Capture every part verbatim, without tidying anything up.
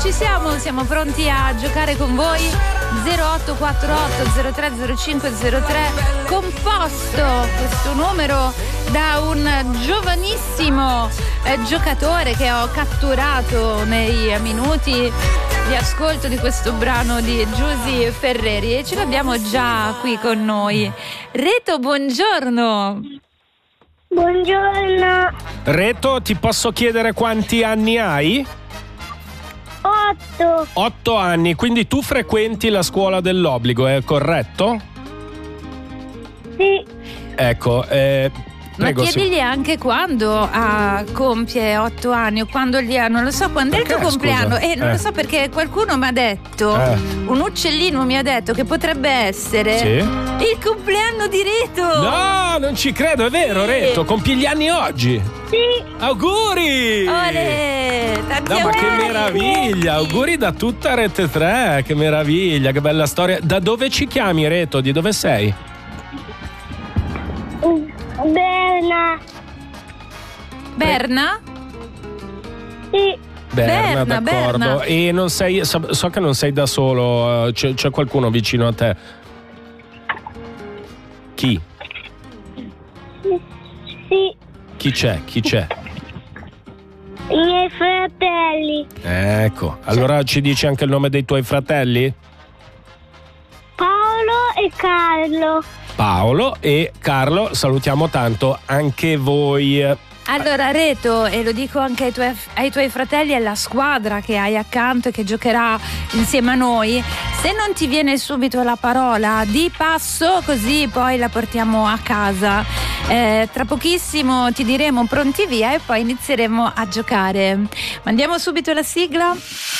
ci siamo, siamo pronti a giocare con voi. zero otto quattro otto zero tre zero cinque zero tre, composto questo numero da un giovanissimo eh, giocatore che ho catturato nei minuti di ascolto di questo brano di Giusy Ferreri, e ce l'abbiamo già qui con noi. Reto, buongiorno. Buongiorno. Reto, ti posso chiedere quanti anni hai? Otto. Otto anni, quindi tu frequenti la scuola dell'obbligo, è corretto? Sì. Ecco, eh, ma prego, chiedigli sì. anche quando ah, compie otto anni o quando gli ha, non lo so, quando Perché, è il tuo compleanno. scusa? Eh, non Eh. lo so, perché qualcuno mi ha detto, Eh. un uccellino mi ha detto che potrebbe essere Sì? il compleanno di Reto. No, non ci credo, è vero, Sì. Reto, compi gli anni oggi. Sì. Auguri! Olè, tanti No, ma che auguri. meraviglia! Auguri da tutta Rete tre, che meraviglia, che bella storia. Da dove ci chiami, Reto? Di dove sei? Berna. Berna? Sì. Berna, Berna, d'accordo. Berna. E non sei, so, so che non sei da solo, eh, c'è, c'è qualcuno vicino a te. Chi? Sì. Chi c'è? Chi c'è? I miei fratelli. Ecco, allora ci dici anche il nome dei tuoi fratelli? Paolo e Carlo. Paolo e Carlo, salutiamo tanto anche voi. Allora Reto, e lo dico anche ai tuoi, ai tuoi fratelli e alla squadra che hai accanto e che giocherà insieme a noi, se non ti viene subito la parola di passo, così poi la portiamo a casa. Eh, tra pochissimo ti diremo pronti via e poi inizieremo a giocare. Mandiamo subito la sigla.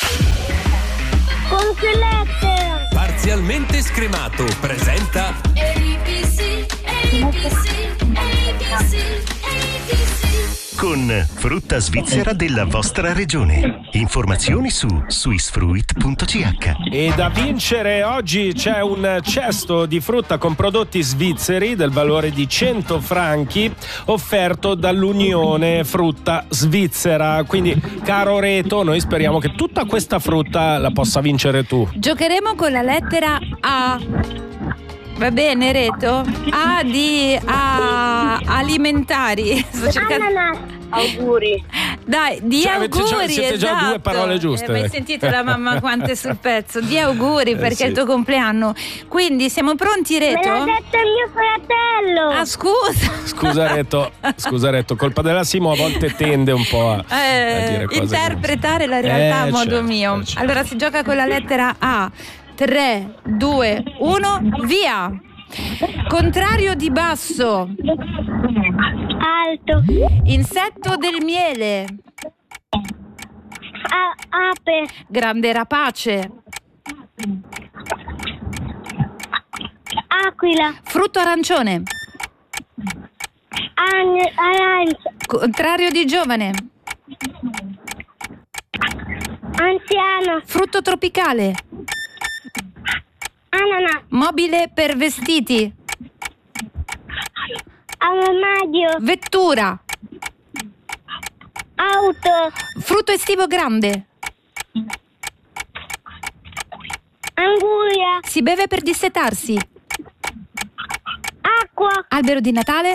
Con che lettera? Parzialmente scremato presenta A B C, A B C, A B C, A B C. Con frutta svizzera della vostra regione. Informazioni su swissfruit punto c h. E da vincere oggi c'è un cesto di frutta con prodotti svizzeri del valore di cento franchi offerto dall'Unione Frutta Svizzera. Quindi, caro Reto, noi speriamo che tutta questa frutta la possa vincere tu. Giocheremo con la lettera A. Va bene, Reto? A di a, alimentari. Sto cercando. Ananas. Auguri. Dai, di Cioè, avete già- auguri. siete già esatto. due parole giuste. Eh, ma hai sentito la mamma quanto è sul pezzo? Di auguri, perché sì. è il tuo compleanno. Quindi siamo pronti, Me Reto? l'ha detto il mio fratello. Ah, scusa. Scusa Reto, scusa Reto, colpa della Simo a volte tende un po' a, a Eh, dire cose. interpretare la realtà a Eh, modo certo, mio. eh, certo. Allora si gioca con la lettera A. tre, due, uno, via. Contrario di basso. Alto. Insetto del miele. A- ape. Grande rapace. Aquila. Frutto arancione. An- arancia. Contrario di giovane. Anziano. Frutto tropicale. Ananas. Mobile per vestiti. Armadio. Vettura. Auto. Frutto estivo grande. Anguria. Si beve per dissetarsi. Acqua. Albero di Natale.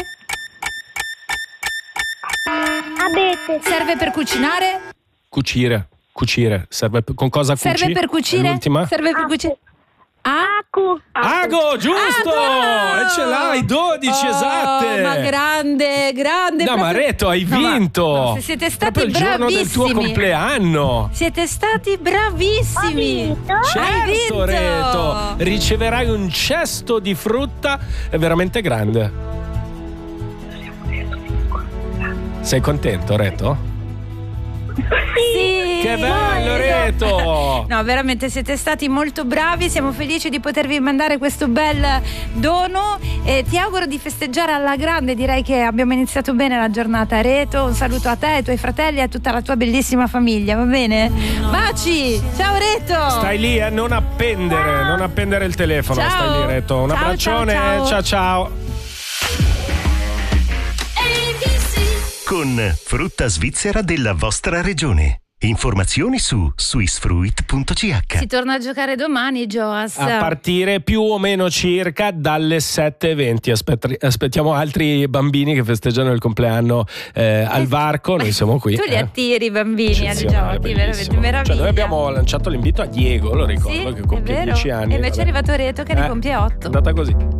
Abete. Serve per cucinare. Cucire, cucire, serve per- con cosa cuci? Serve per cucire. È l'ultima? Serve per cucire. Ah. Acu. Ago, giusto! Ago! E ce l'hai, dodici Oh, esatte! ma grande, grande. No, ma proprio- Reto, hai No, ma- vinto! no, se siete stati Proprio il giorno del tuo bravissimi. compleanno! Siete stati bravissimi. Ho vinto? Hai Certo, vinto. Reto! Riceverai un cesto di frutta veramente grande. Sei contento, Reto? Sì. Che bello, Reto! No, veramente siete stati molto bravi, siamo felici di potervi mandare questo bel dono e ti auguro di festeggiare alla grande. Direi che abbiamo iniziato bene la giornata, Reto. Un saluto a te, ai tuoi fratelli e a tutta la tua bellissima famiglia, va bene? Baci! Ciao Reto! Stai lì, eh, non appendere, non appendere il telefono, Ciao. stai lì, Reto. Un Ciao, abbraccione, ciao, ciao. ciao ciao. A B C. Con frutta svizzera della vostra regione. Informazioni su swissfruit punto c h. Si torna a giocare domani, Joas. A partire più o meno circa dalle sette e venti. Aspett- aspettiamo altri bambini che festeggiano il compleanno eh, al varco. Noi siamo qui. Tu li eh. attiri i bambini ai Eccezionale, giochi, bellissimo. veramente meraviglia. Cioè, noi abbiamo lanciato l'invito a Diego, lo ricordo, Sì, che è compie vero. dieci anni. E invece è vabbè. arrivato Reto che ne Eh, compie otto. È andata così.